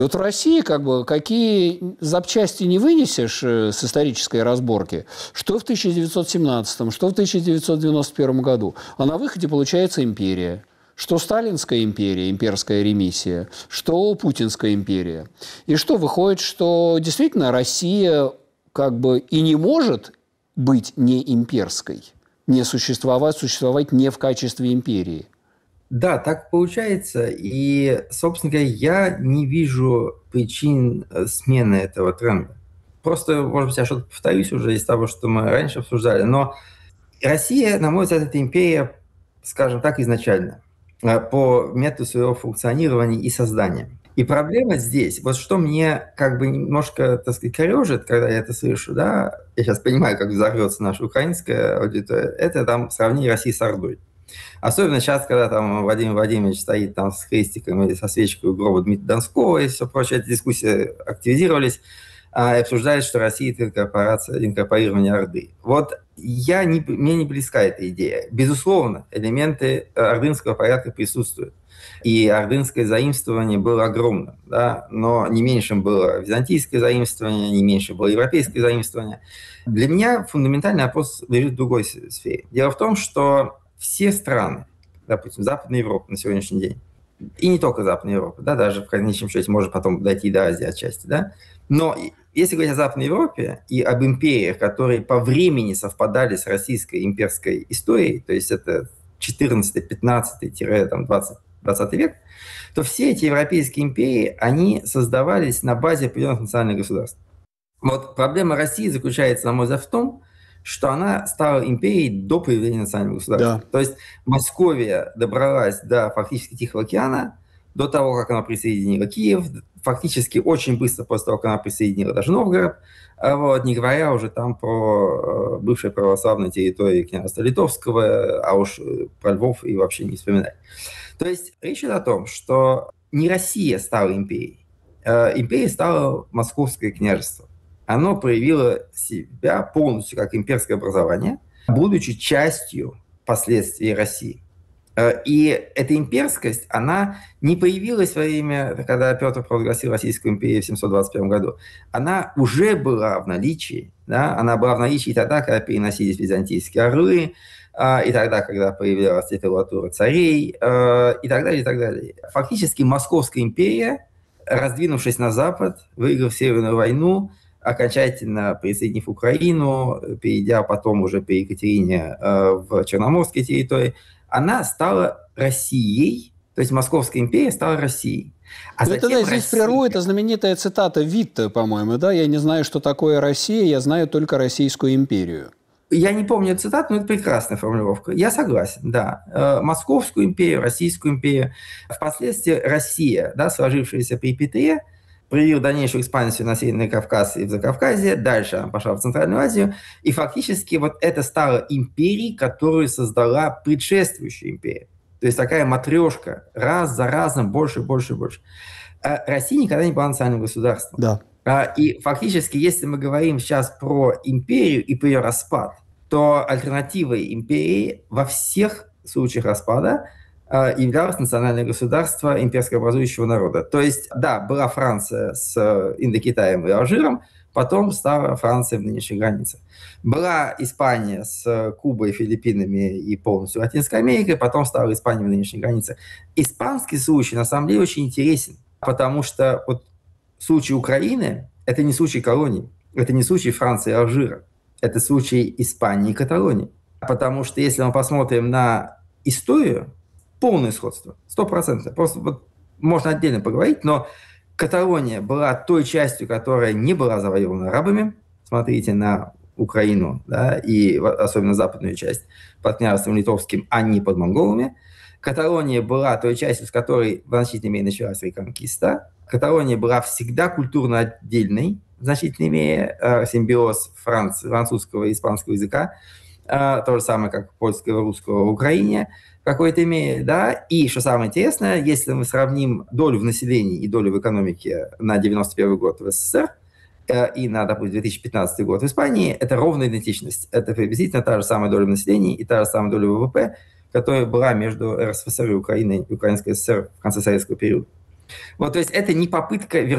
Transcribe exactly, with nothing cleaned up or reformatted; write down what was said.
Вот в России как бы какие запчасти не вынесешь с исторической разборки, что в тысяча девятьсот семнадцатом, что в тысяча девятьсот девяносто первом году, а на выходе получается империя. Что Сталинская империя, имперская ремиссия, что Путинская империя. И что выходит, что действительно Россия как бы и не может быть не имперской, не существовать, существовать не в качестве империи. Да, так получается. И, собственно говоря, я не вижу причин смены этого тренда. Просто, может быть, я что-то повторюсь уже из того, что мы раньше обсуждали. Но Россия, на мой взгляд, это империя, скажем так, изначально, по методу своего функционирования и создания. И проблема здесь, вот что мне как бы немножко, так сказать, корежит, когда я это слышу, да, я сейчас понимаю, как взорвется наша украинская аудитория, это там сравнение России с Ордой. Особенно сейчас, когда там Владимир Владимирович стоит там с крестиком или со свечкой у гроба Дмитрия Донского и все прочее, эти дискуссии активизировались, а, и обсуждают, что Россия – это инкорпорация, инкорпорирование Орды. Вот я не, мне не близка эта идея. Безусловно, элементы ордынского порядка присутствуют. И ордынское заимствование было огромным, да? Но не меньшим было византийское заимствование, не меньше было европейское заимствование. Для меня фундаментальный вопрос лежит в другой сфере. Дело в том, что все страны, допустим, Западной Европы на сегодняшний день, и не только Западной Европы, да, даже в конечном счете может потом дойти и до Азии отчасти, да, но если говорить о Западной Европе и об империях, которые по времени совпадали с российской имперской историей, то есть это четырнадцатый, пятнадцатый, двадцатый век, то все эти европейские империи, они создавались на базе определенных национальных государств. Вот проблема России заключается, на мой взгляд, в том, что она стала империей до появления национального государства. Да. То есть Московия добралась до фактически Тихого океана, до того, как она присоединила Киев, фактически очень быстро после того, как она присоединила даже Новгород, вот, не говоря уже там про бывшие православные территории княжества Литовского, а уж про Львов и вообще не вспоминать. То есть речь идет о том, что не Россия стала империей, империей стало Московское княжество. Оно проявило себя полностью как имперское образование, будучи частью последствий России. И эта имперскость, она не появилась во время, когда Петр провозгласил Российскую империю в семьсот двадцать первом году. Она уже была в наличии. Да? Она была в наличии тогда, когда переносились византийские орлы, и тогда, когда появлялась титулатура царей, и так далее, и так далее. Фактически Московская империя, раздвинувшись на запад, выиграв Северную войну, окончательно присоединив Украину, перейдя потом уже при Екатерине э, в Черноморские территории, она стала Россией, то есть Московская империя стала Россией. А ну, тогда здесь Россия... прерву, это знаменитая цитата Витте, по-моему, да? «Я не знаю, что такое Россия, я знаю только Российскую империю». Я не помню цитату, но это прекрасная формулировка. Я согласен, да. Э, Московскую империю, Российскую империю. Впоследствии Россия, да, сложившаяся при Петре, проявил дальнейшую экспансию на Северный Кавказ и в Закавказье, дальше она пошла в Центральную Азию, и фактически вот это стало империей, которую создала предшествующая империя. То есть такая матрешка, раз за разом, больше, больше, больше. А Россия никогда не была национальным государством. Да. И фактически, если мы говорим сейчас про империю и про ее распад, то альтернативой империи во всех случаях распада являлось национальное государство имперскообразующего народа. То есть, да, была Франция с Индокитаем и Алжиром, потом стала Франция в нынешних границах. Была Испания с Кубой, Филиппинами и полностью Латинской Америкой, потом стала Испания в нынешних границах. Испанский случай, на самом деле, очень интересен, потому что вот случай Украины – это не случай колоний, это не случай Франции и Алжира, это случай Испании и Каталонии. Потому что если мы посмотрим на историю, полное сходство, сто процентов. Просто вот можно отдельно поговорить, но Каталония была той частью, которая не была завоевана арабами. Смотрите на Украину, да, и особенно западную часть под княжеством литовским, а не под монголами. Каталония была той частью, с которой в значительной мере началась реконкиста. Каталония была всегда культурно отдельной, в значительной мере, э, симбиоз франц, французского и испанского языка. Э, то же самое, как польского и русского в Украине. В какой-то мере, да, и что самое интересное, если мы сравним долю в населении и долю в экономике на девяносто первый год в СССР э, и на, допустим, две тысячи пятнадцатый год в Испании, это ровная идентичность. Это приблизительно та же самая доля в населении и та же самая доля ВВП, которая была между РСФСР и Украиной, и Украинской ССР в конце советского периода. Вот, то есть это не попытка вернуть